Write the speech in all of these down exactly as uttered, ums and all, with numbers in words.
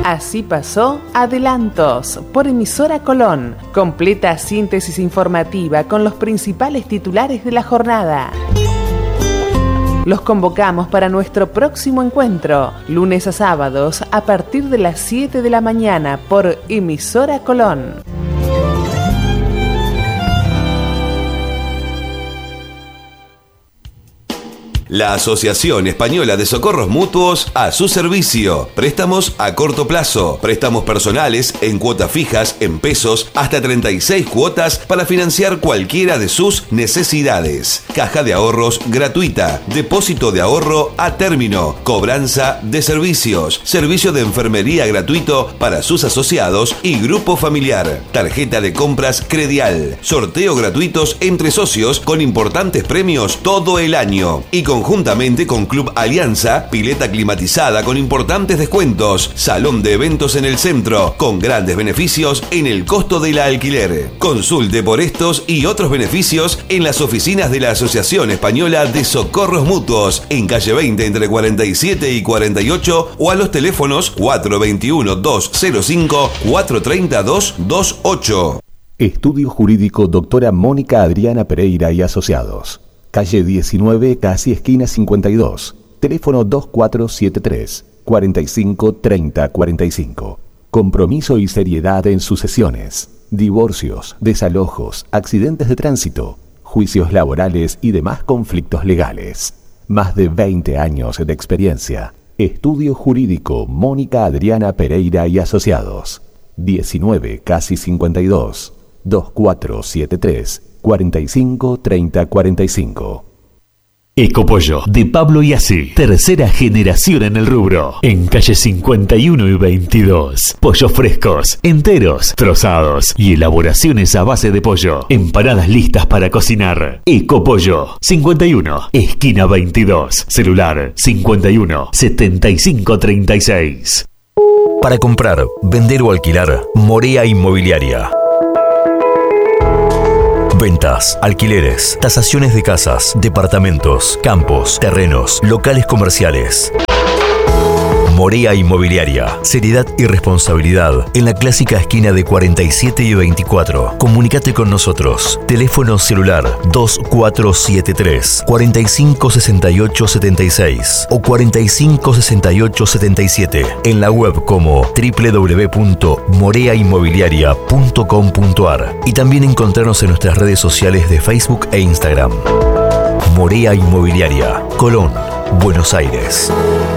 Así pasó Adelantos por emisora Colón. Completa síntesis informativa con los principales titulares de la jornada. Los convocamos para nuestro próximo encuentro, lunes a sábados a partir de las siete de la mañana por emisora Colón. La Asociación Española de Socorros Mutuos a su servicio. Préstamos a corto plazo, préstamos personales en cuotas fijas, en pesos, hasta treinta y seis cuotas para financiar cualquiera de sus necesidades. Caja de ahorros gratuita, depósito de ahorro a término, cobranza de servicios, servicio de enfermería gratuito para sus asociados y grupo familiar, tarjeta de compras Credial, sorteo gratuitos entre socios con importantes premios todo el año y con conjuntamente con Club Alianza, pileta climatizada con importantes descuentos, salón de eventos en el centro, con grandes beneficios en el costo del alquiler. Consulte por estos y otros beneficios en las oficinas de la Asociación Española de Socorros Mutuos, en calle veinte entre cuarenta y siete y cuarenta y ocho o a los teléfonos cuatro veintiuno, doscientos cinco, cuatro treinta, doscientos veintiocho. Estudio Jurídico Doctora Mónica Adriana Pereira y Asociados. Calle diecinueve, casi esquina cincuenta y dos. Teléfono dos cuatro siete tres, cuarenta y cinco, treinta, cuarenta y cinco. Compromiso y seriedad en sus sesiones. Divorcios, desalojos, accidentes de tránsito, juicios laborales y demás conflictos legales. Más de veinte años de experiencia. Estudio Jurídico Mónica Adriana Pereira y Asociados. diecinueve, casi cincuenta y dos. dos cuatro siete tres, cuarenta y cinco, treinta, cuarenta y cinco. Ecopollo de Pablo Iasi, tercera generación en el rubro, en calle cincuenta y uno y veintidós. Pollos frescos, enteros, trozados y elaboraciones a base de pollo. Empanadas listas para cocinar. Ecopollo, cincuenta y uno, esquina veintidós. Celular cincuenta y uno, setenta y cinco, treinta y seis. Para comprar, vender o alquilar, Morea Inmobiliaria. Ventas, alquileres, tasaciones de casas, departamentos, campos, terrenos, locales comerciales. Morea Inmobiliaria. Seriedad y responsabilidad en la clásica esquina de cuarenta y siete y veinticuatro. Comunícate con nosotros. Teléfono celular dos cuatro siete tres, cuarenta y cinco, sesenta y ocho, setenta y seis o cuarenta y cinco, sesenta y ocho, setenta y siete. En la web como doble u doble u doble u punto morea inmobiliaria punto com punto a r y también encontrarnos en nuestras redes sociales de Facebook e Instagram. Morea Inmobiliaria, Colón, Buenos Aires.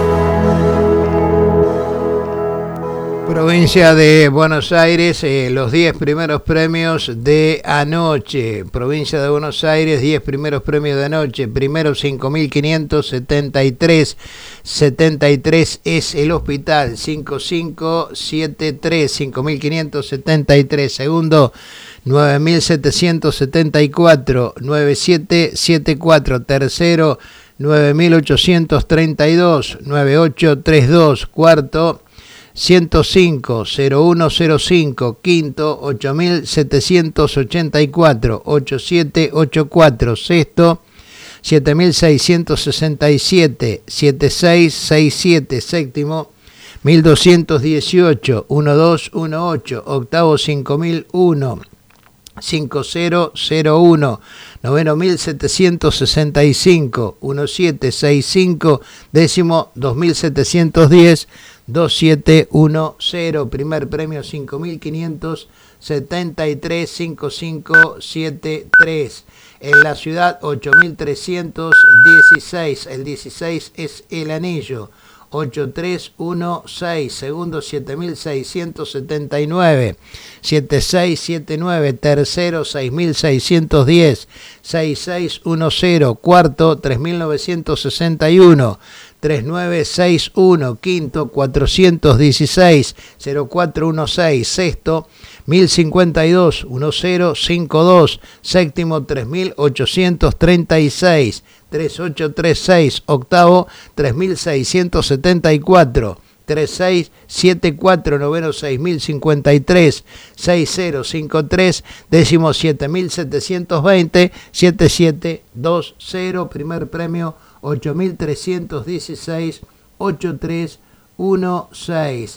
Provincia de Buenos Aires, eh, los diez primeros premios de anoche. Provincia de Buenos Aires, diez primeros premios de anoche. Primero cinco mil quinientos setenta y tres. setenta y tres es el hospital. cinco cinco siete tres. cinco mil quinientos setenta y tres. Segundo, nueve mil setecientos setenta y cuatro. nueve siete siete cuatro. Tercero, nueve mil ochocientos treinta y dos. nueve ocho tres dos. Cuarto, ciento cinco, cero uno cero cinco. Quinto, ocho mil setecientos ochenta y cuatro. ocho siete ocho cuatro. Sexto, siete mil seiscientos sesenta y siete. siete seis seis siete. Séptimo, mil doscientos dieciocho. uno dos uno ocho. Octavo, cinco mil uno. cinco cero cero uno. Noveno, mil setecientos sesenta y cinco. uno siete seis cinco. Décimo, dos mil setecientos diez. dos siete uno cero. Primer premio, cinco mil quinientos setenta y tres. cinco cinco siete tres. En la ciudad, ocho mil trescientos dieciséis. El dieciséis es el anillo. ocho tres uno seis. Segundo, siete mil seiscientos setenta y nueve. siete seis siete nueve. Tercero, seis mil seiscientos diez. seis seis uno cero. Cuarto, tres mil novecientos sesenta y uno. tres nueve seis uno. Quinto, cuatrocientos dieciséis. cero cuatro uno seis. Sexto, mil cincuenta y dos. uno cero cinco dos. Séptimo, tres mil ochocientos treinta y seis. tres ocho tres seis. Octavo, tres mil seiscientos setenta y cuatro. tres seis siete cuatro. Noveno, seis mil cincuenta y tres. seis cero cinco tres. Décimo, siete mil setecientos veinte. siete siete dos cero. Primer premio, ocho mil trescientos dieciséis. ocho tres uno seis.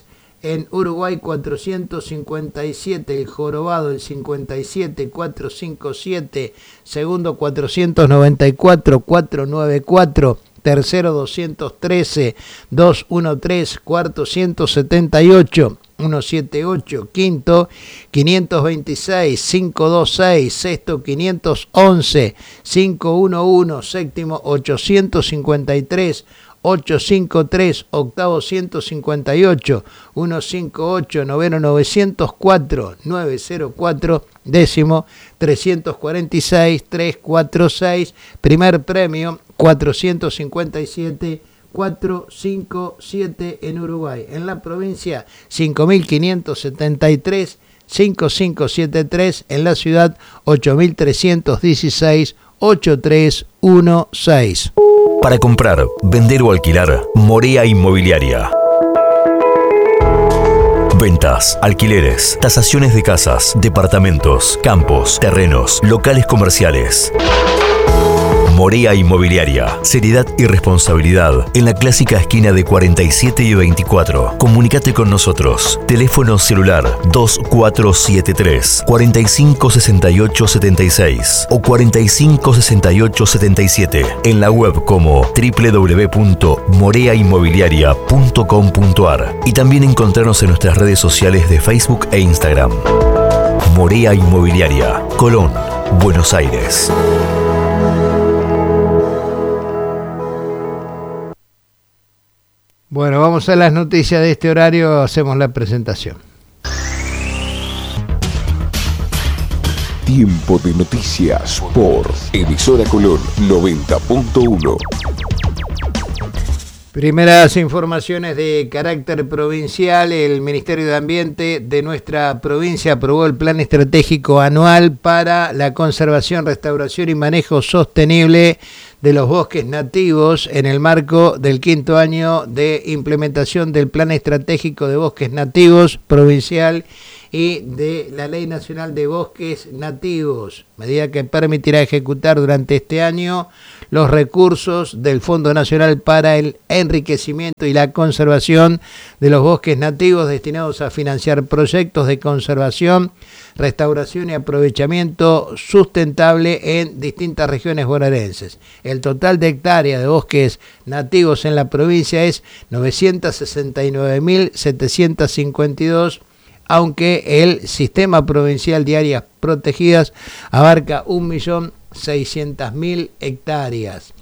En Uruguay cuatrocientos cincuenta y siete, el jorobado el cincuenta y siete, cuatrocientos cincuenta y siete, segundo cuatrocientos noventa y cuatro, cuatrocientos noventa y cuatro, tercero doscientos trece, doscientos trece, cuarto ciento setenta y ocho, ciento setenta y ocho, quinto quinientos veintiséis, quinientos veintiséis, sexto quinientos once, quinientos once, séptimo ochocientos cincuenta y tres, ochocientos cincuenta y tres, octavo ciento cincuenta y ocho, ciento cincuenta y ocho, noveno novecientos cuatro, novecientos cuatro, décimo trescientos cuarenta y seis, trescientos cuarenta y seis, primer premio cuatrocientos cincuenta y siete, cuatrocientos cincuenta y siete en Uruguay. En la provincia cinco mil quinientos setenta y tres, cinco mil quinientos setenta y tres, en la ciudad ocho mil trescientos dieciséis, ocho mil trescientos dieciséis. Para comprar, vender o alquilar, Morea Inmobiliaria. Ventas, alquileres, tasaciones de casas, departamentos, campos, terrenos, locales comerciales. Morea Inmobiliaria. Seriedad y responsabilidad en la clásica esquina de cuarenta y siete y veinticuatro. Comunicate con nosotros. Teléfono celular dos cuatro siete tres, cuarenta y cinco sesenta y ocho setenta y seis o cuarenta y cinco sesenta y ocho setenta y siete. En la web como doble u doble u doble u punto morea inmobiliaria punto com punto a r y también encontrarnos en nuestras redes sociales de Facebook e Instagram. Morea Inmobiliaria, Colón, Buenos Aires. Bueno, vamos a las noticias de este horario, hacemos la presentación. Tiempo de noticias por Emisora Colón noventa punto uno. Primeras informaciones de carácter provincial. El Ministerio de Ambiente de nuestra provincia aprobó el Plan Estratégico Anual para la Conservación, Restauración y Manejo Sostenible de los Bosques Nativos en el marco del quinto año de implementación del Plan Estratégico de Bosques Nativos Provincial y de la Ley Nacional de Bosques Nativos, medida que permitirá ejecutar durante este año los recursos del Fondo Nacional para el Enriquecimiento y la Conservación de los Bosques Nativos destinados a financiar proyectos de conservación, restauración y aprovechamiento sustentable en distintas regiones bonaerenses. El total de hectáreas de bosques nativos en la provincia es novecientos sesenta y nueve mil setecientos cincuenta y dos, aunque el Sistema Provincial de Áreas Protegidas abarca un millón seiscientas mil hectáreas.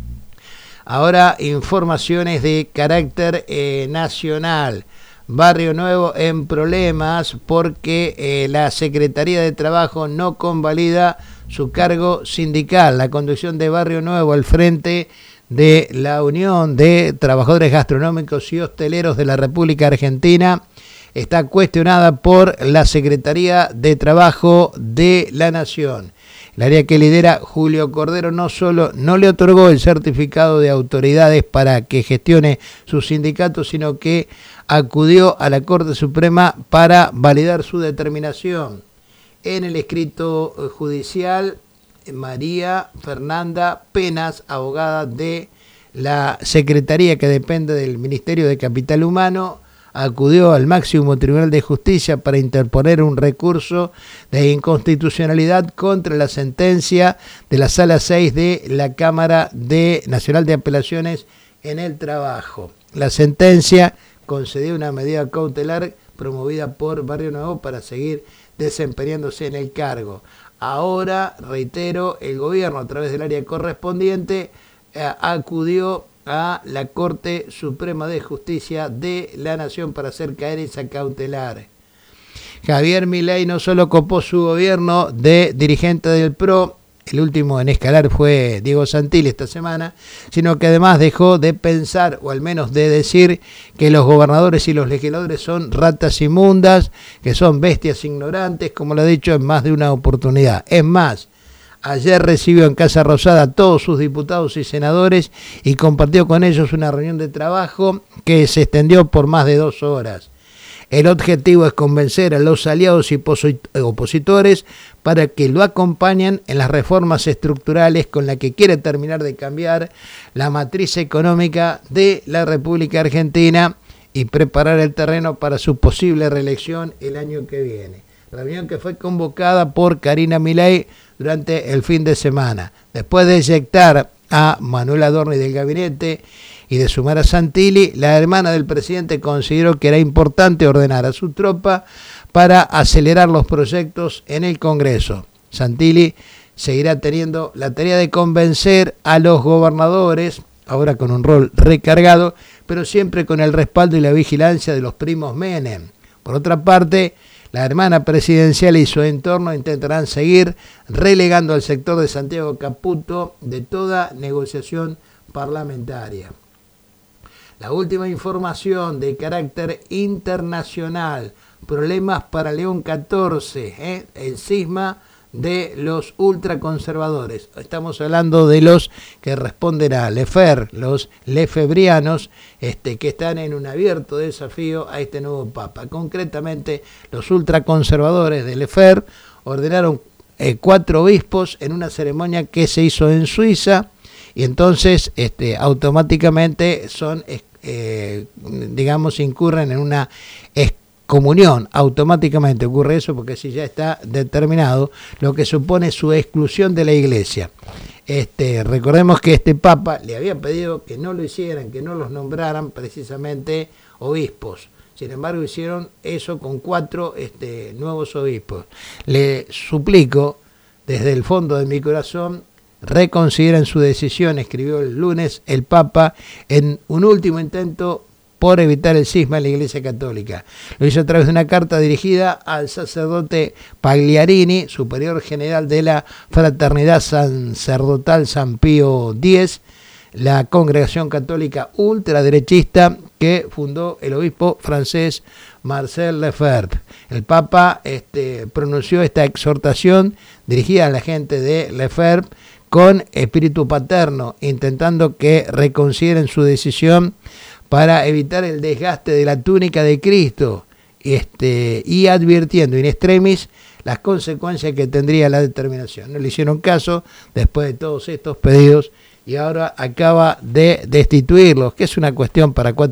Ahora informaciones de carácter eh, nacional. Barrio Nuevo en problemas porque eh, la Secretaría de Trabajo no convalida su cargo sindical. La conducción de Barrio Nuevo al frente de la Unión de Trabajadores Gastronómicos y Hosteleros de la República Argentina está cuestionada por la Secretaría de Trabajo de la Nación. El área que lidera Julio Cordero no solo no le otorgó el certificado de autoridades para que gestione su sindicato, sino que acudió a la Corte Suprema para validar su determinación. En el escrito judicial, María Fernanda Penas, abogada de la Secretaría que depende del Ministerio de Capital Humano, acudió al máximo Tribunal de Justicia para interponer un recurso de inconstitucionalidad contra la sentencia de la Sala seis de la Cámara de Nacional de Apelaciones en el Trabajo. La sentencia concedió una medida cautelar promovida por Barrio Nuevo para seguir desempeñándose en el cargo. Ahora, reitero, el gobierno a través del área correspondiente eh, acudió a la Corte Suprema de Justicia de la Nación para hacer caer esa cautelar. Javier Milei no solo copó su gobierno de dirigente del P R O, el último en escalar fue Diego Santilli esta semana, sino que además dejó de pensar, o al menos de decir, que los gobernadores y los legisladores son ratas inmundas, que son bestias ignorantes, como lo ha dicho en más de una oportunidad. Es más, ayer recibió en Casa Rosada a todos sus diputados y senadores y compartió con ellos una reunión de trabajo que se extendió por más de dos horas. El objetivo es convencer a los aliados y opositores para que lo acompañen en las reformas estructurales con las que quiere terminar de cambiar la matriz económica de la República Argentina y preparar el terreno para su posible reelección el año que viene. Reunión que fue convocada por Karina Milei durante el fin de semana. Después de eyectar a Manuel Adorni del gabinete y de sumar a Santilli, la hermana del presidente consideró que era importante ordenar a su tropa para acelerar los proyectos en el Congreso. Santilli seguirá teniendo la tarea de convencer a los gobernadores, ahora con un rol recargado, pero siempre con el respaldo y la vigilancia de los primos Menem. Por otra parte, la hermana presidencial y su entorno intentarán seguir relegando al sector de Santiago Caputo de toda negociación parlamentaria. La última información de carácter internacional, problemas para León catorce, ¿eh? el cisma de los ultraconservadores. Estamos hablando de los que responden a Lefer, los lefebrianos, este, que están en un abierto desafío a este nuevo papa. Concretamente, los ultraconservadores de Lefer ordenaron eh, cuatro obispos en una ceremonia que se hizo en Suiza, y entonces este, automáticamente son, eh, digamos, incurren en una comunión, automáticamente ocurre eso porque si ya está determinado, lo que supone su exclusión de la iglesia. Este, recordemos que este papa le había pedido que no lo hicieran, que no los nombraran precisamente obispos. Sin embargo, hicieron eso con cuatro este, nuevos obispos. Le suplico desde el fondo de mi corazón, reconsideren su decisión, escribió el lunes el papa en un último intento por evitar el cisma en la Iglesia Católica. Lo hizo a través de una carta dirigida al sacerdote Pagliarini, superior general de la Fraternidad Sacerdotal San Pío X, la congregación católica ultraderechista que fundó el obispo francés Marcel Lefebvre. El Papa este, pronunció esta exhortación dirigida a la gente de Lefebvre con espíritu paterno, intentando que reconsideren su decisión para evitar el desgaste de la túnica de Cristo este, y advirtiendo in extremis las consecuencias que tendría la determinación. No le hicieron caso después de todos estos pedidos y ahora acaba de destituirlos, que es una cuestión para cuatro